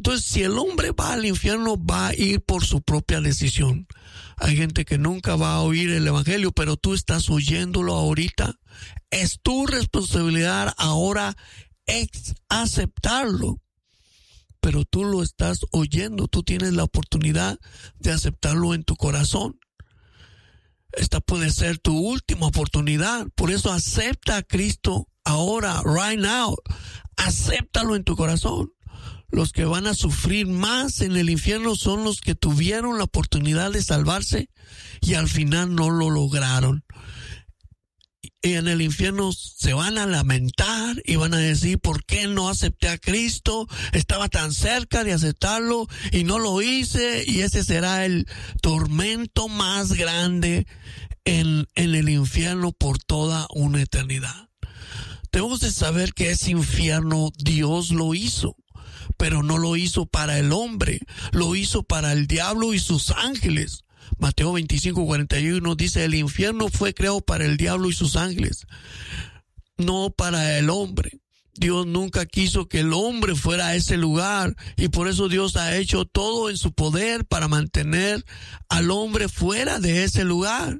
Entonces, si el hombre va al infierno, va a ir por su propia decisión. Hay gente que nunca va a oír el evangelio, pero tú estás oyéndolo ahorita. Es tu responsabilidad ahora aceptarlo. Pero tú lo estás oyendo, tú tienes la oportunidad de aceptarlo en tu corazón. Esta puede ser tu última oportunidad. Por eso acepta a Cristo ahora, right now. Acéptalo en tu corazón. Los que van a sufrir más en el infierno son los que tuvieron la oportunidad de salvarse y al final no lo lograron. Y en el infierno se van a lamentar y van a decir, ¿por qué no acepté a Cristo? Estaba tan cerca de aceptarlo y no lo hice. Y ese será el tormento más grande en el infierno por toda una eternidad. Tenemos que saber que ese infierno Dios lo hizo, pero no lo hizo para el hombre, lo hizo para el diablo y sus ángeles. Mateo 25:41 dice, el infierno fue creado para el diablo y sus ángeles, no para el hombre. Dios nunca quiso que el hombre fuera a ese lugar y por eso Dios ha hecho todo en su poder para mantener al hombre fuera de ese lugar.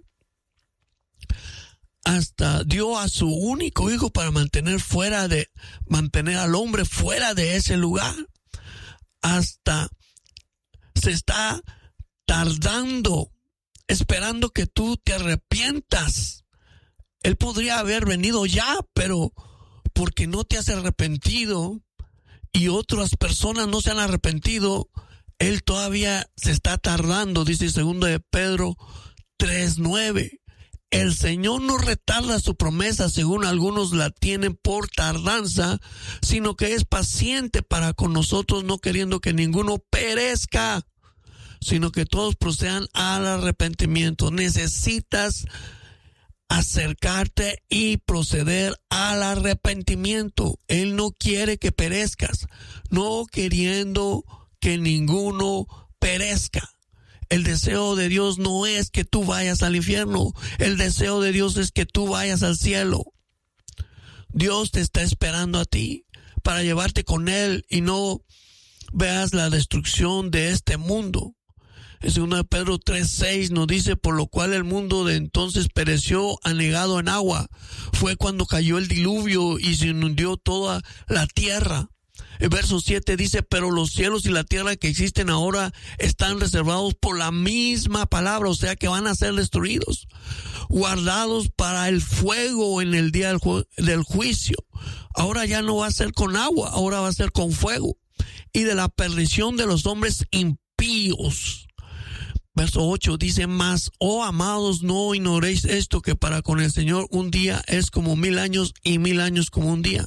Hasta dio a su único hijo para mantener al hombre fuera de ese lugar. Hasta se está tardando, esperando que tú te arrepientas. Él podría haber venido ya, pero porque no te has arrepentido y otras personas no se han arrepentido, Él todavía se está tardando, dice 2 de Pedro 3:9. El Señor no retarda su promesa, según algunos la tienen por tardanza, sino que es paciente para con nosotros, no queriendo que ninguno perezca, sino que todos procedan al arrepentimiento. Necesitas acercarte y proceder al arrepentimiento. Él no quiere que perezcas, no queriendo que ninguno perezca. El deseo de Dios no es que tú vayas al infierno. El deseo de Dios es que tú vayas al cielo. Dios te está esperando a ti para llevarte con Él y no veas la destrucción de este mundo. En 2 de Pedro 3:6 nos dice, por lo cual el mundo de entonces pereció anegado en agua. Fue cuando cayó el diluvio y se inundó toda la tierra. El verso 7 dice, pero los cielos y la tierra que existen ahora están reservados por la misma palabra, o sea que van a ser destruidos, guardados para el fuego en el día del juicio. Ahora ya no va a ser con agua, ahora va a ser con fuego. Y de la perdición de los hombres impíos. Verso 8 dice, mas, oh amados, no ignoréis esto, que para con el Señor un día es como 1000 años y 1000 años como un día.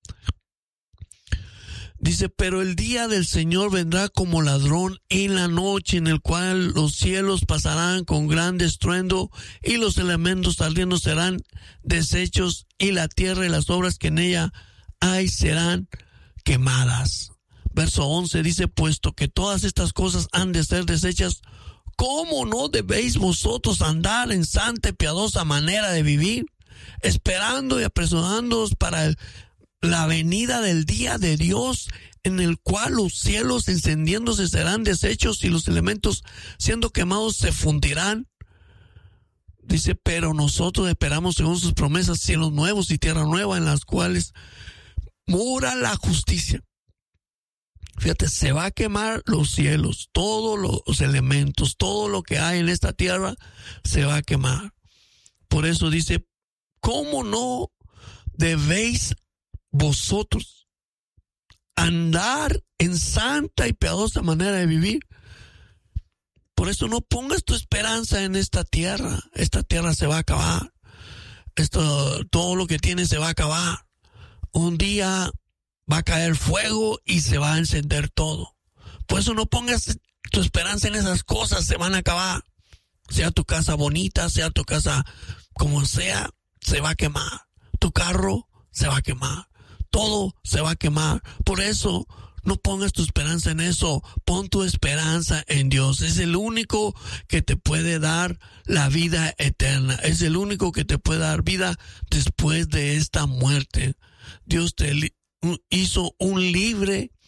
Dice, pero el día del Señor vendrá como ladrón en la noche, en el cual los cielos pasarán con gran estruendo y los elementos ardiendo serán deshechos y la tierra y las obras que en ella hay serán quemadas. Verso 11 dice, puesto que todas estas cosas han de ser deshechas, ¿cómo no debéis vosotros andar en santa y piadosa manera de vivir, esperando y apresurándoos para la venida del día de Dios, en el cual los cielos encendiéndose serán deshechos y los elementos siendo quemados se fundirán? Dice, pero nosotros esperamos según sus promesas cielos nuevos y tierra nueva en las cuales mora la justicia. Fíjate, se va a quemar los cielos, todos los elementos, todo lo que hay en esta tierra se va a quemar. Por eso dice, ¿cómo no debéis vosotros andar en santa y piadosa manera de vivir? Por eso no pongas tu esperanza en esta tierra. Esta tierra se va a acabar. Todo lo que tiene se va a acabar. Un día va a caer fuego y se va a encender todo. Por eso no pongas tu esperanza en esas cosas, se van a acabar. Sea tu casa bonita, sea tu casa como sea, se va a quemar. Tu carro se va a quemar. Todo se va a quemar. Por eso no pongas tu esperanza en eso. Pon tu esperanza en Dios. Es el único que te puede dar la vida eterna. Es el único que te puede dar vida después de esta muerte. Dios te hizo un libre